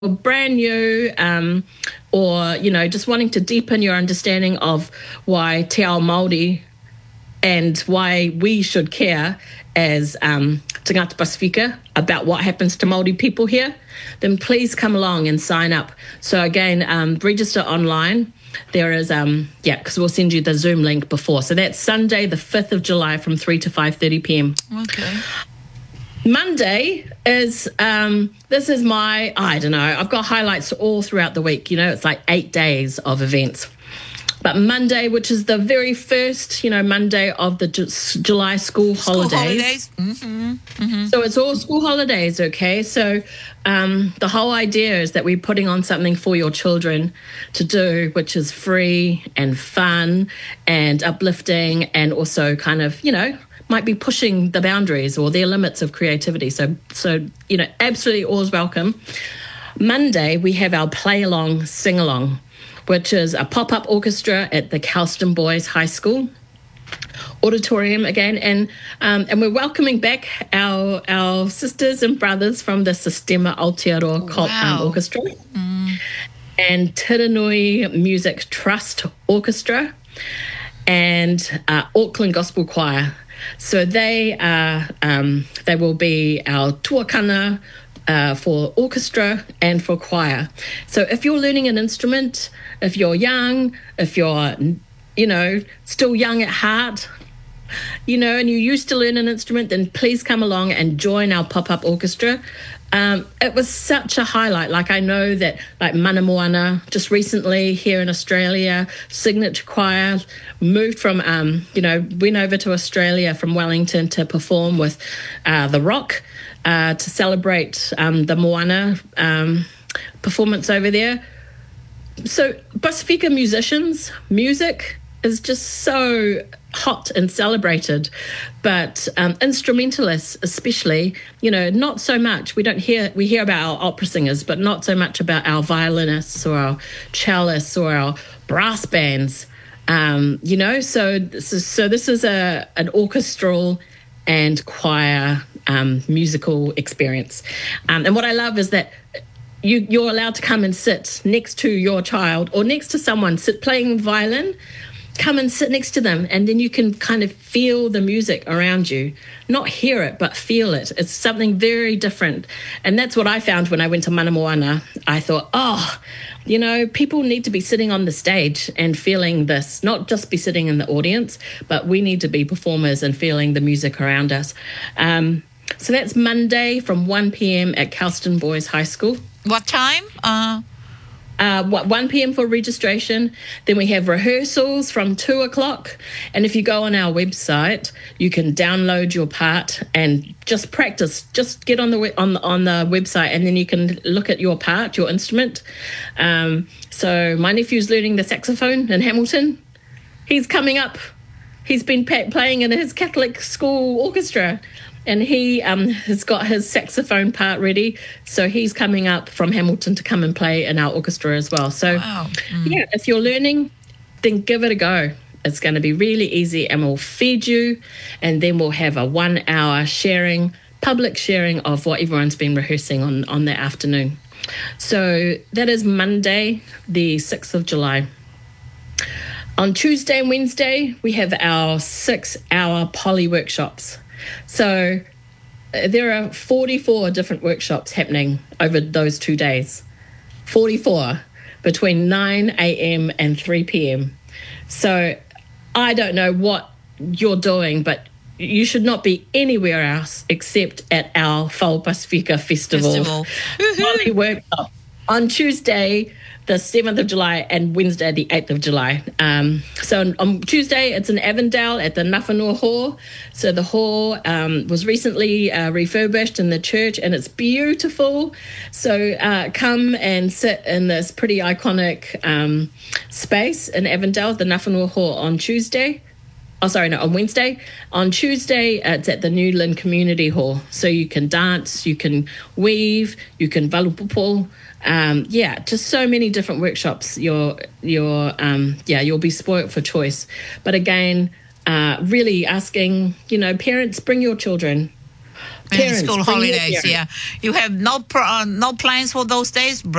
brand new, or, just wanting to deepen your understanding of why Te Ao Māori and why we should care as Tangata Pasifika about what happens to Māori people here, then please come along and sign up. So again, register online. There is, because we'll send you the Zoom link before. So that's Sunday, the 5th of July from 3 to 5:30 p.m. Okay. Monday is, this is my, I don't know, I've got highlights all throughout the week. It's like 8 days of events. But Monday, which is the very first, Monday of the July school holidays. Mm-hmm. Mm-hmm. So it's all school holidays, okay? So the whole idea is that we're putting on something for your children to do, which is free and fun and uplifting and also kind of, might be pushing the boundaries or their limits of creativity. So absolutely all is welcome. Monday, we have our play-along, sing-along, which is a pop-up orchestra at the Kelston Boys High School auditorium again. And we're welcoming back our sisters and brothers from the Sistema Aotearoa Orchestra and Tiranui Music Trust Orchestra and Auckland Gospel Choir. So they will be our tuakana for orchestra and for choir. So if you're learning an instrument, if you're young, if you're, still young at heart, and you used to learn an instrument, then please come along and join our pop-up orchestra. It was such a highlight. Like I know that like Mana Moana just recently here in Australia, Signature Choir moved from, went over to Australia from Wellington to perform with The Rock to celebrate the Moana performance over there. So Pasifika musicians, music is just so hot and celebrated, but instrumentalists especially, not so much. We hear about our opera singers, but not so much about our violinists or our cellists or our brass bands. So this is an orchestral and choir musical experience. And what I love is that you're allowed to come and sit next to your child or next to someone playing violin. Come and sit next to them, and then you can kind of feel the music around you. Not hear it, but feel it. It's something very different. And that's what I found when I went to Mana Moana. I thought, people need to be sitting on the stage and feeling this, not just be sitting in the audience, but we need to be performers and feeling the music around us. So that's Monday from 1 p.m. at Kelston Boys High School. What time? 1 p.m. for registration. Then we have rehearsals from 2 o'clock. And if you go on our website, you can download your part and just practice. Just get on the website, and then you can look at your part, your instrument. So my nephew's learning the saxophone in Hamilton. He's coming up. He's been playing in his Catholic school orchestra. And he has got his saxophone part ready. So he's coming up from Hamilton to come and play in our orchestra as well. So, if you're learning, then give it a go. It's going to be really easy, and we'll feed you. And then we'll have a 1 hour public sharing of what everyone's been rehearsing on that afternoon. So that is Monday, the 6th of July. On Tuesday and Wednesday, we have our 6-hour poly workshops. So there are 44 different workshops happening over those 2 days. 44 between 9 a.m. and 3 p.m. So I don't know what you're doing, but you should not be anywhere else except at our Fau Pasifika Festival. Poly workshop on Tuesday, the 7th of July, and Wednesday, the 8th of July. So on Tuesday, it's in Avondale at the Nawhanua Hall. So the hall was recently refurbished in the church, and it's beautiful. So come and sit in this pretty iconic space in Avondale, the Nawhanua Hall, on Tuesday. On Wednesday. On Tuesday, it's at the Newland Community Hall. So you can dance, you can weave, you can valupupo. Just so many different workshops. You'll be spoilt for choice. But again, really asking, parents, bring your children. Parents, School bring your holidays, parents. yeah. You have no plans for those days?